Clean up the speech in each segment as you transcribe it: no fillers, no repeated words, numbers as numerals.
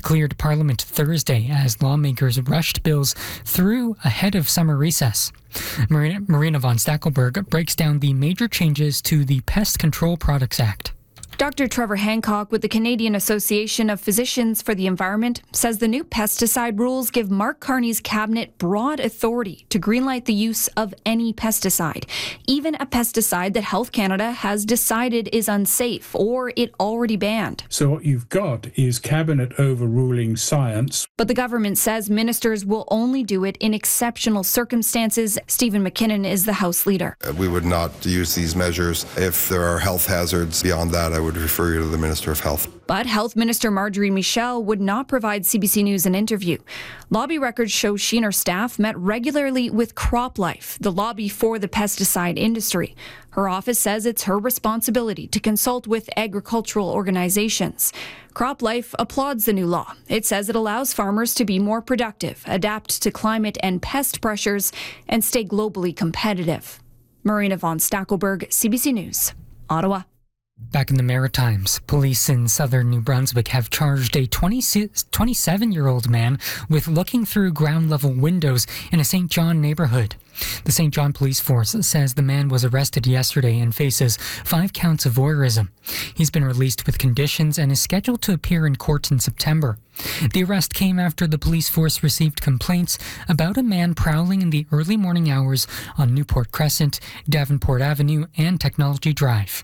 cleared Parliament Thursday as lawmakers rushed bills through ahead of summer recess. Marina von Stackelberg breaks down the major changes to the Pest Control Products Act. Dr. Trevor Hancock with the Canadian Association of Physicians for the Environment says the new pesticide rules give Mark Carney's cabinet broad authority to greenlight the use of any pesticide, even a pesticide that Health Canada has decided is unsafe or it already banned. So what you've got is cabinet overruling science. But the government says ministers will only do it in exceptional circumstances. Stephen McKinnon is the House leader. We would not use these measures if there are health hazards. Beyond that, I would refer you to the Minister of Health. But Health Minister Marjorie Michel would not provide CBC News an interview. Lobby records show she and her staff met regularly with CropLife, the lobby for the pesticide industry. Her office says it's her responsibility to consult with agricultural organizations. CropLife applauds the new law. It says it allows farmers to be more productive, adapt to climate and pest pressures, and stay globally competitive. Marina von Stackelberg, CBC News, Ottawa. Back in the Maritimes, police in southern New Brunswick have charged a 27-year-old man with looking through ground-level windows in a St. John neighborhood. The St. John Police Force says the man was arrested yesterday and faces 5 counts of voyeurism. He's been released with conditions and is scheduled to appear in court in September. The arrest came after the police force received complaints about a man prowling in the early morning hours on Newport Crescent, Davenport Avenue, and Technology Drive.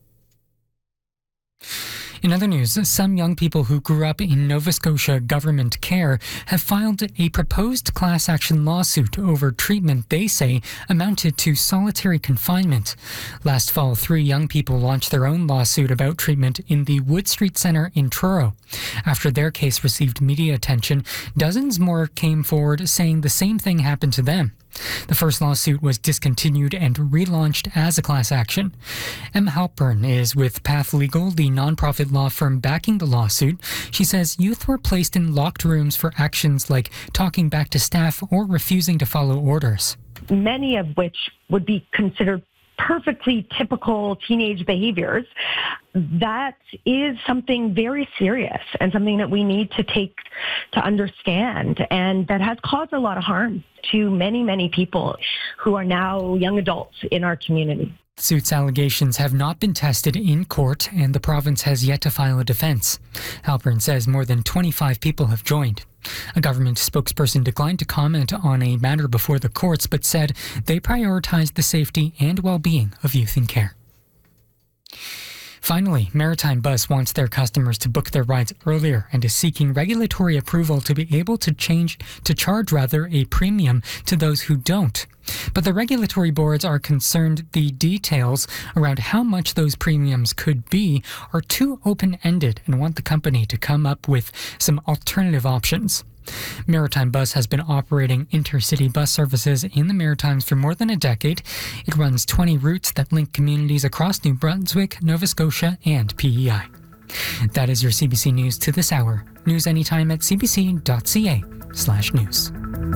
In other news, some young people who grew up in Nova Scotia government care have filed a proposed class action lawsuit over treatment they say amounted to solitary confinement. Last fall, 3 young people launched their own lawsuit about treatment in the Wood Street Centre in Truro. After their case received media attention, dozens more came forward saying the same thing happened to them. The first lawsuit was discontinued and relaunched as a class action. Emma Halpern is with Path Legal, the nonprofit law firm backing the lawsuit. She says youth were placed in locked rooms for actions like talking back to staff or refusing to follow orders. Many of which would be considered perfectly typical teenage behaviors. That is something very serious and something that we need to take to understand, and that has caused a lot of harm to many, many people who are now young adults in our community. Suit's allegations have not been tested in court, and the province has yet to file a defense. Halpern says more than 25 people have joined. A government spokesperson declined to comment on a matter before the courts, but said they prioritize the safety and well-being of youth in care. Finally, Maritime Bus wants their customers to book their rides earlier and is seeking regulatory approval to be able to charge a premium to those who don't. But the regulatory boards are concerned the details around how much those premiums could be are too open-ended and want the company to come up with some alternative options. Maritime Bus has been operating intercity bus services in the Maritimes for more than a decade. It runs 20 routes that link communities across New Brunswick, Nova Scotia, and PEI. That is your CBC News to this hour. News anytime at cbc.ca/news.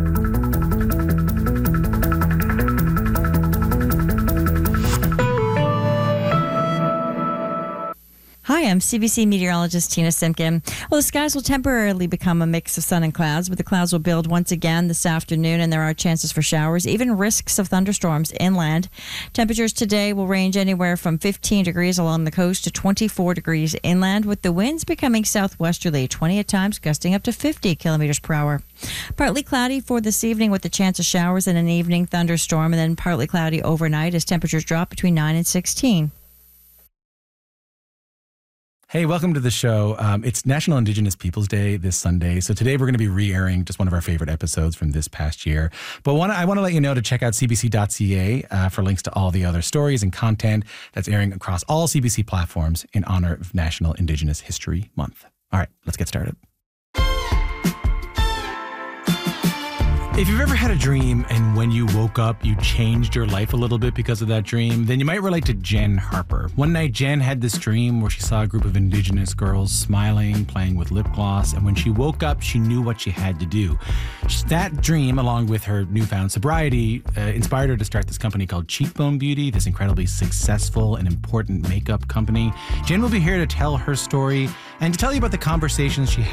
Hi, I'm CBC meteorologist Tina Simkin. Well, the skies will temporarily become a mix of sun and clouds, but the clouds will build once again this afternoon, and there are chances for showers, even risks of thunderstorms inland. Temperatures today will range anywhere from 15 degrees along the coast to 24 degrees inland, with the winds becoming southwesterly, 20 at times, gusting up to 50 kilometers per hour. Partly cloudy for this evening with the chance of showers and an evening thunderstorm, and then partly cloudy overnight as temperatures drop between 9 and 16. Hey, welcome to the show. It's National Indigenous Peoples Day this Sunday. So today we're going to be re-airing just one of our favorite episodes from this past year. But I want to let you know to check out cbc.ca for links to all the other stories and content that's airing across all CBC platforms in honor of National Indigenous History Month. All right, let's get started. If you've ever had a dream and when you woke up, you changed your life a little bit because of that dream, then you might relate to Jen Harper. One night, Jen had this dream where she saw a group of Indigenous girls smiling, playing with lip gloss, and when she woke up, she knew what she had to do. That dream, along with her newfound sobriety, inspired her to start this company called Cheekbone Beauty, this incredibly successful and important makeup company. Jen will be here to tell her story and to tell you about the conversations she